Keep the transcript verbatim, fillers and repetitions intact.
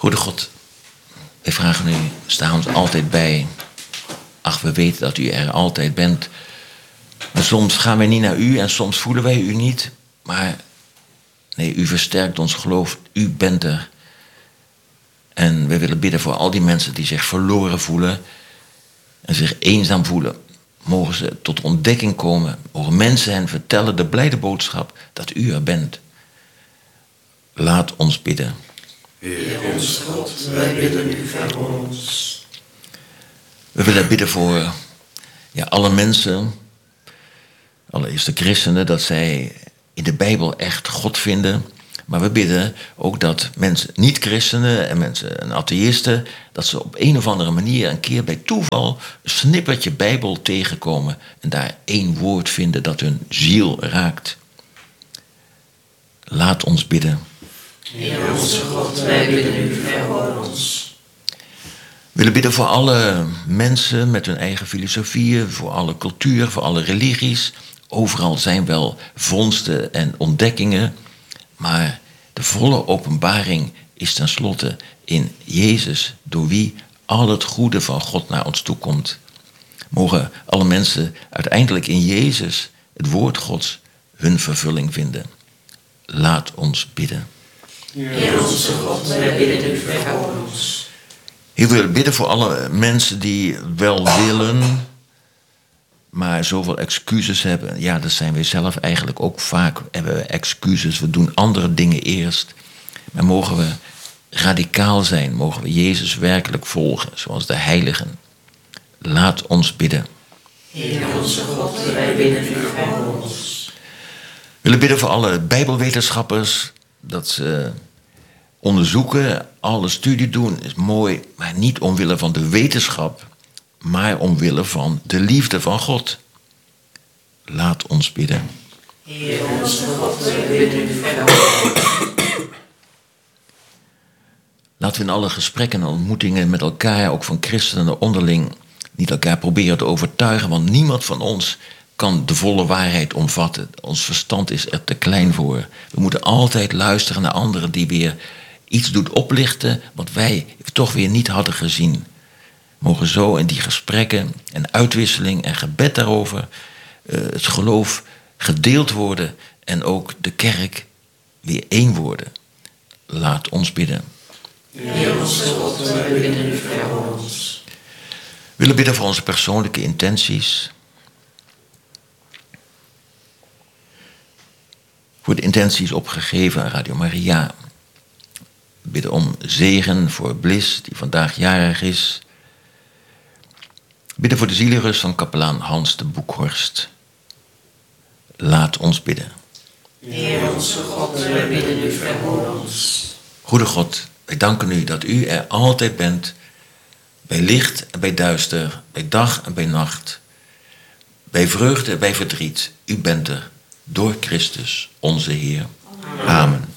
Goede God, wij vragen u, sta ons altijd bij. Ach, we weten dat u er altijd bent. Maar soms gaan wij niet naar u en soms voelen wij u niet. Maar nee, u versterkt ons geloof, u bent er. En we willen bidden voor al die mensen die zich verloren voelen en zich eenzaam voelen. Mogen ze tot ontdekking komen. Mogen mensen hen vertellen de blijde boodschap dat u er bent. Laat ons bidden. Heer onze God, wij bidden u, verhoor ons. We willen bidden voor ja, alle mensen, allereerst de christenen, dat zij in de Bijbel echt God vinden. Maar we bidden ook dat mensen, niet-christenen en mensen, en atheïsten, dat ze op een of andere manier een keer bij toeval een snippertje Bijbel tegenkomen en daar één woord vinden dat hun ziel raakt. Laat ons bidden. Heer onze God, wij bidden u, verhoor ons. We willen bidden voor alle mensen met hun eigen filosofieën, voor alle cultuur, voor alle religies. Overal zijn wel vondsten en ontdekkingen, maar de volle openbaring is tenslotte in Jezus, door wie al het goede van God naar ons toe komt. Mogen alle mensen uiteindelijk in Jezus, het woord Gods, hun vervulling vinden. Laat ons bidden. Heer onze God, wij bidden u, verhoor ons. Ik wil bidden voor alle mensen die wel willen, maar zoveel excuses hebben. Ja, dat zijn wij zelf eigenlijk ook vaak. Hebben we excuses, we doen andere dingen eerst. Maar mogen we radicaal zijn, mogen we Jezus werkelijk volgen, zoals de heiligen. Laat ons bidden. Heer onze God, wij bidden u, verhoor ons. We willen bidden voor alle bijbelwetenschappers, dat ze onderzoeken, alle studie doen, is mooi, maar niet omwille van de wetenschap, maar omwille van de liefde van God. Laat ons bidden. Heer onze God, wij bidden u, verhoor ons. Laten we in alle gesprekken en ontmoetingen met elkaar, ook van christenen onderling, niet elkaar proberen te overtuigen, want niemand van ons kan de volle waarheid omvatten. Ons verstand is er te klein voor. We moeten altijd luisteren naar anderen die weer iets doet oplichten wat wij toch weer niet hadden gezien. Mogen zo in die gesprekken en uitwisseling en gebed daarover uh, het geloof gedeeld worden en ook de kerk weer één worden. Laat ons bidden. Heer onze God, wij bidden u, verhoor ons. We willen bidden voor onze persoonlijke intenties. Voor de intenties opgegeven aan Radio Maria. We bidden om zegen voor Bliss, die vandaag jarig is. We bidden voor de zielenrust van kapelaan Hans de Boekhorst. Laat ons bidden. Heer onze God, wij bidden u, verhoor ons. Goede God, wij danken u dat u er altijd bent. Bij licht en bij duister, bij dag en bij nacht. Bij vreugde en bij verdriet. U bent er, door Christus, onze Heer. Amen.